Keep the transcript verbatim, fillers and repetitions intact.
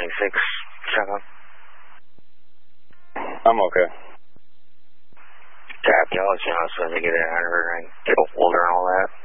twenty-six, check on. I'm okay. Copy, I'll let you know as soon as I get in and get a folder and all that.